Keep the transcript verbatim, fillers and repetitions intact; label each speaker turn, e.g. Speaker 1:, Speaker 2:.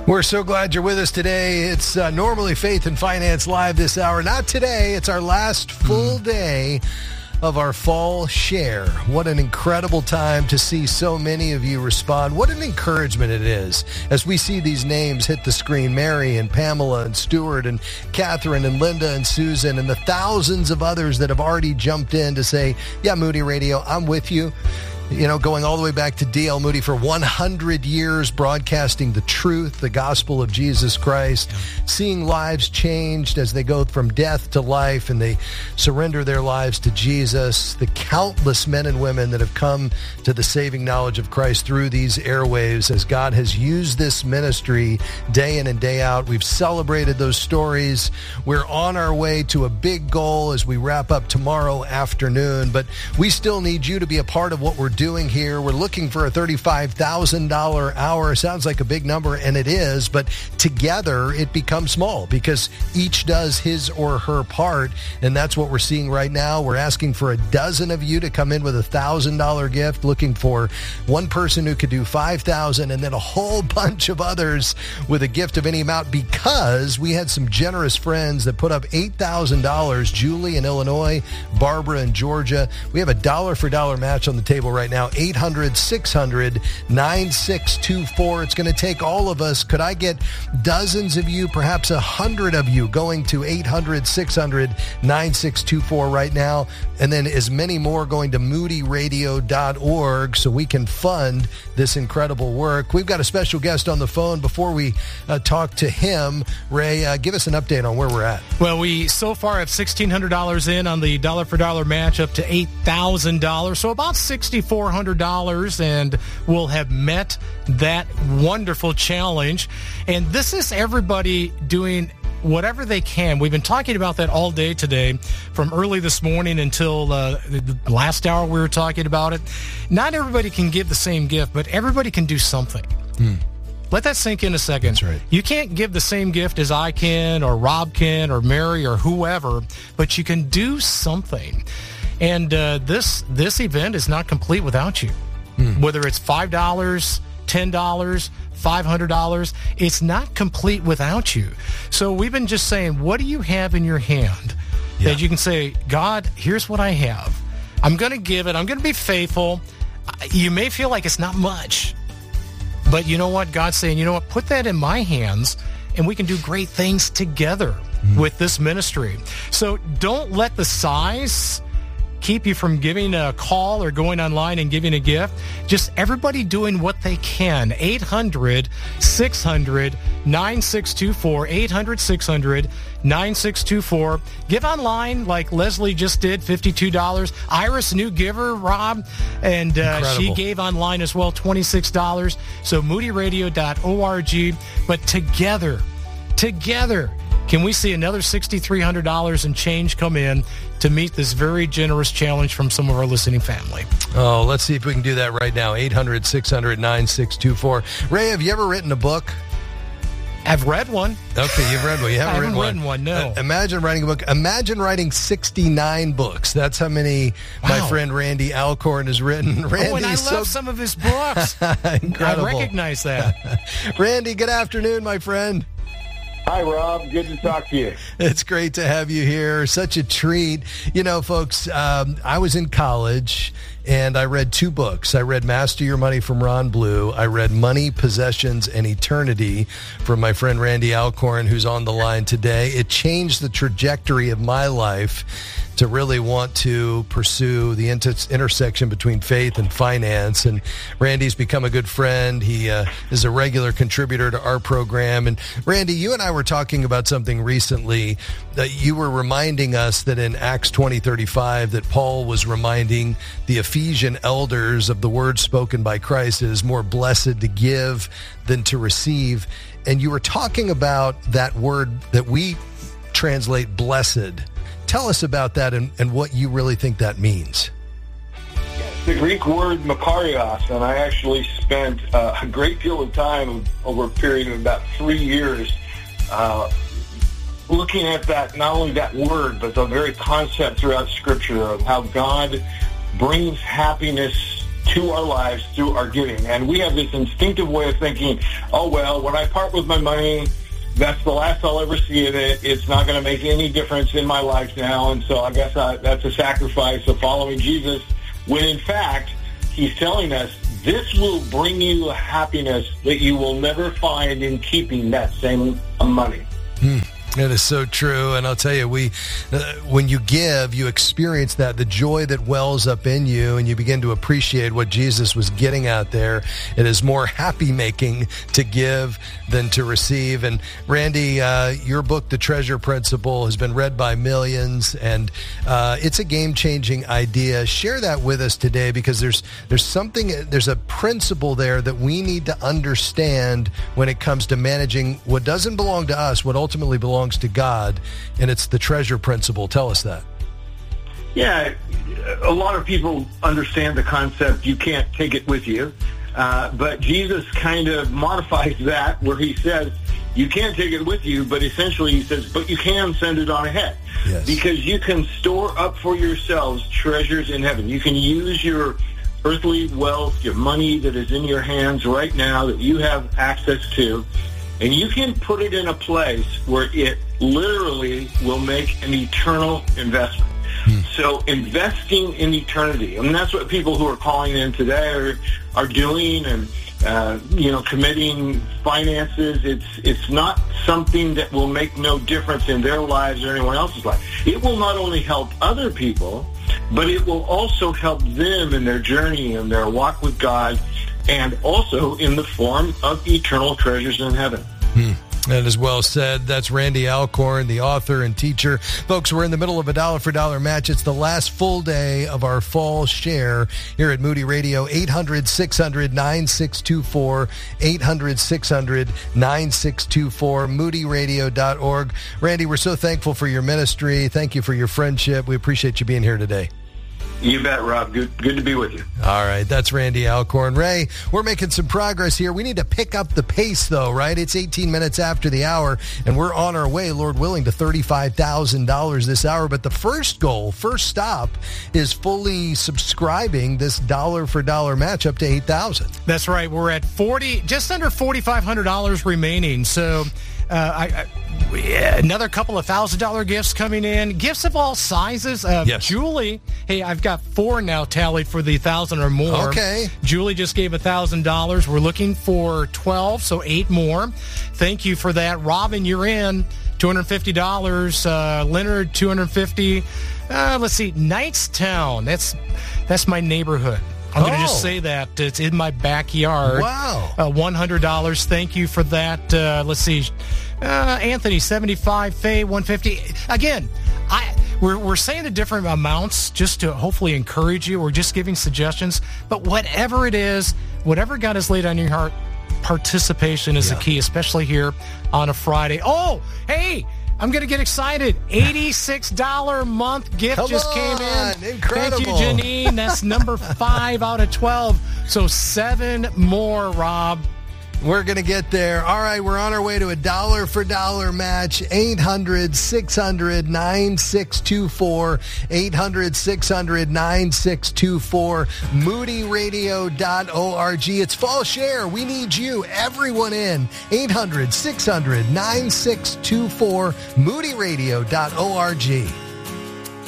Speaker 1: We're so glad you're with us today. It's uh, normally Faith and Finance Live this hour. Not today. It's our last full day of our fall share. What an incredible time to see so many of you respond. What an encouragement it is as we see these names hit the screen. Mary and Pamela and Stuart and Catherine and Linda and Susan and the thousands of others that have already jumped in to say, yeah, Moody Radio, I'm with you. You know, going all the way back to D L Moody for one hundred years, broadcasting the truth, the gospel of Jesus Christ, seeing lives changed as they go from death to life and they surrender their lives to Jesus. The countless men and women that have come to the saving knowledge of Christ through these airwaves as God has used this ministry day in and day out. We've celebrated those stories. We're on our way to a big goal as we wrap up tomorrow afternoon, but we still need you to be a part of what we're doing here. We're looking for a thirty-five thousand dollars hour. Sounds like a big number, and it is, but together it becomes small because each does his or her part, and that's what we're seeing right now. We're asking for a dozen of you to come in with a one thousand dollars gift, looking for one person who could do five thousand dollars, and then a whole bunch of others with a gift of any amount because we had some generous friends that put up eight thousand dollars. Julie in Illinois, Barbara in Georgia. We have a dollar-for-dollar match on the table right now, eight hundred, six hundred, nine six two four. It's going to take all of us. Could I get dozens of you, perhaps a hundred of you going to eight hundred, six hundred, nine six two four right now, and then as many more going to moody radio dot org so we can fund this incredible work. We've got a special guest on the phone. Before we uh, talk to him, Ray, uh, give us an update on where we're at.
Speaker 2: Well, we so far have sixteen hundred dollars in on the dollar-for-dollar match up to eight thousand dollars, so about sixty-four hundred dollars, and we'll have met that wonderful challenge. And this is everybody doing whatever they can. We've been talking about that all day today, from early this morning until uh, the last hour we were talking about it. Not everybody can give the same gift, but everybody can do something. Hmm. Let that sink in a second.
Speaker 1: That's right.
Speaker 2: You can't give the same gift as I can or Rob can or Mary or whoever, but you can do something. And uh, this this event is not complete without you. Hmm. Whether it's five dollars, ten dollars, five hundred dollars, it's not complete without you. So we've been just saying, what do you have in your hand yeah. that you can say, God, here's what I have. I'm going to give it. I'm going to be faithful. You may feel like it's not much, but you know what? God's saying, you know what? Put that in my hands, and we can do great things together hmm. with this ministry. So don't let the size keep you from giving a call or going online and giving a gift. Just everybody doing what they can. eight hundred, six hundred, nine six two four. eight hundred, six hundred, nine six two four. Give online like Leslie just did, fifty-two dollars. Iris, new giver, Rob, and uh, she gave online as well, twenty-six dollars. So moody radio dot org. But together, together, can we see another six thousand three hundred dollars and change come in to meet this very generous challenge from some of our listening family?
Speaker 1: Oh, let's see if we can do that right now. eight hundred, six hundred, nine six two four. Ray, have you ever written a book?
Speaker 2: I've read one.
Speaker 1: Okay, you've read one. You haven't,
Speaker 2: I haven't
Speaker 1: written,
Speaker 2: written
Speaker 1: one.
Speaker 2: one, no.
Speaker 1: Uh, imagine writing a book. Imagine writing sixty-nine books. That's how many wow. my friend Randy Alcorn has written. Randy,
Speaker 2: oh, and I
Speaker 1: so...
Speaker 2: love some of his books.
Speaker 1: Incredible.
Speaker 2: I recognize that.
Speaker 1: Randy, good afternoon, my friend.
Speaker 3: Hi, Rob. Good to talk to you.
Speaker 1: It's great to have you here. Such a treat. You know, folks, um, I was in college, and I read two books. I read Master Your Money from Ron Blue. I read Money, Possessions, and Eternity from my friend Randy Alcorn, who's on the line today. It changed the trajectory of my life to really want to pursue the inter- intersection between faith and finance. And Randy's become a good friend. He uh, is a regular contributor to our program. And Randy, you and I were talking about something recently that you were reminding us that in Acts twenty thirty-five that Paul was reminding the Ephesian elders of the word spoken by Christ. It is more blessed to give than to receive. And you were talking about that word that we translate blessed. Tell us about that and, and what you really think that means.
Speaker 3: The Greek word makarios, and I actually spent uh, a great deal of time over a period of about three years uh, looking at that, not only that word, but the very concept throughout Scripture of how God brings happiness to our lives through our giving. And we have this instinctive way of thinking, oh, well, when I part with my money, that's the last I'll ever see of it. It's not going to make any difference in my life now, and so I guess I, that's a sacrifice of following Jesus, when in fact, he's telling us this will bring you a happiness that you will never find in keeping that same money.
Speaker 1: Hmm. It is so true, and I'll tell you, we, uh, when you give, you experience that, the joy that wells up in you, and you begin to appreciate what Jesus was getting out there. It is more happy-making to give than to receive. And Randy, uh, your book, The Treasure Principle, has been read by millions, and uh, it's a game-changing idea. Share that with us today, because there's there's something, there's a principle there that we need to understand when it comes to managing what doesn't belong to us, what ultimately belongs to God, and it's the treasure principle. Tell us that.
Speaker 3: Yeah, a lot of people understand the concept, you can't take it with you, uh, but Jesus kind of modifies that, where he says, you can't take it with you, but essentially he says, but you can send it on ahead. Yes. Because you can store up for yourselves treasures in heaven. You can use your earthly wealth, your money that is in your hands right now that you have access to, and you can put it in a place where it literally will make an eternal investment. Hmm. So investing in eternity, I mean, that's what people who are calling in today are, are doing, and uh, you know, committing finances. It's it's not something that will make no difference in their lives or anyone else's life. It will not only help other people, but it will also help them in their journey and their walk with God, and also in the form of eternal treasures in heaven.
Speaker 1: Hmm. That is well said. That's Randy Alcorn, the author and teacher. Folks, we're in the middle of a dollar-for-dollar match. It's the last full day of our fall share here at Moody Radio. eight hundred, six hundred, nine six two four, eight hundred, six hundred, nine six two four, moody radio dot org. Randy, we're so thankful for your ministry. Thank you for your friendship. We appreciate you being here today.
Speaker 3: You bet, Rob. Good good to be with you.
Speaker 1: All right. That's Randy Alcorn. Ray, we're making some progress here. We need to pick up the pace, though, right? It's eighteen minutes after the hour, and we're on our way, Lord willing, to thirty-five thousand dollars this hour. But the first goal, first stop, is fully subscribing this dollar-for-dollar match up to eight thousand dollars.
Speaker 2: That's right. We're at forty, just under forty-five hundred dollars remaining. So uh, I, I yeah, another couple of thousand dollar gifts coming in. Gifts of all sizes. Uh,
Speaker 1: yes.
Speaker 2: Julie, hey, I've got four now tallied for the thousand or more.
Speaker 1: Okay.
Speaker 2: Julie just gave a thousand dollars. We're looking for twelve, so eight more. Thank you for that. Robin, you're in. two hundred fifty dollars. Uh, Leonard, two hundred fifty dollars. Uh, let's see. Knightstown. That's that's my neighborhood. I'm oh. going to just say that. It's in my backyard.
Speaker 1: Wow.
Speaker 2: Uh, one hundred dollars. Thank you for that. Uh, let's see. Uh, Anthony, seventy-five. Faye, one hundred fifty. Again, I we're, we're saying the different amounts just to hopefully encourage you. We're just giving suggestions. But whatever it is, whatever God has laid on your heart, participation is yeah. the key, especially here on a Friday. Oh, hey. I'm going to get excited. eighty-six dollars a month gift
Speaker 1: Come
Speaker 2: just
Speaker 1: on,
Speaker 2: came in.
Speaker 1: Incredible.
Speaker 2: Thank you, Janine. That's number five out of twelve. So seven more, Rob.
Speaker 1: We're going to get there. All right, we're on our way to a dollar-for-dollar match. eight hundred, six hundred, nine six two four. eight hundred, six hundred, nine six two four. moody radio dot org. It's Fall Share. We need you, everyone in. eight hundred, six hundred, nine six two four. moody radio dot org.